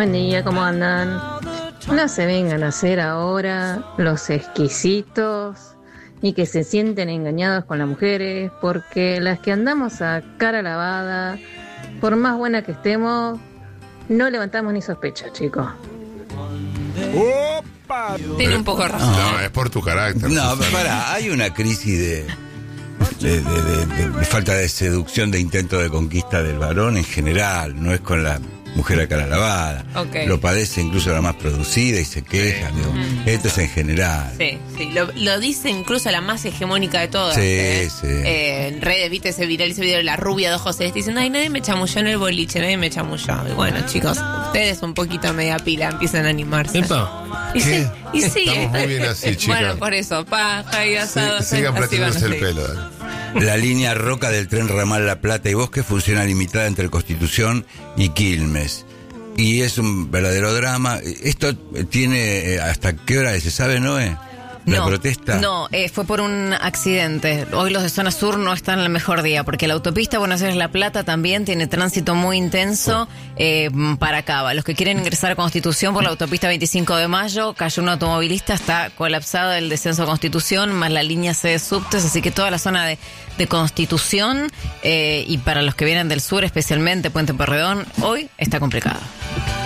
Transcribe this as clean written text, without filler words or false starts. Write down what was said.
Buen día, ¿cómo andan? No se vengan a hacer ahora los exquisitos y que se sienten engañados con las mujeres, porque las que andamos a cara lavada, por más buena que estemos, no levantamos ni sospecha, chicos. ¡Opa! Tiene un poco de razón. No, es por tu carácter. No, Susana. pará, hay una crisis de falta de seducción, de intento de conquista del varón en general, no es con la mujer a cara lavada. Ok. Lo padece incluso la más producida y se queja. Digo, esto es en general. Sí, sí. Lo dice incluso la más hegemónica de todas. Sí, sí. En redes, viste, ese video de la rubia de ojos celestes diciendo, ay, nadie me chamulló en el boliche, nadie me chamulló. Y bueno, chicos, ustedes un poquito media pila empiezan a animarse. Epa. Y sí, y sí. Estamos muy bien así, chicas. Bueno, por eso, paja y asado. Sigan así van a platándose el seguir. pelo. Dale. La línea roca del tren ramal La Plata y Bosque funciona limitada entre Constitución y Quilmes. Y es un verdadero drama. ¿Esto tiene hasta qué hora se sabe, Noé? ¿La protesta? No, fue por un accidente. Hoy los de zona sur no están en el mejor día, porque la autopista Buenos Aires-La Plata también tiene tránsito muy intenso para Cava. Los que quieren ingresar a Constitución por la autopista 25 de Mayo, cayó un automovilista, está colapsado el descenso a Constitución, más la línea C de subtes, así que toda la zona de Constitución y para los que vienen del sur, especialmente Puente Porredón, hoy está complicado.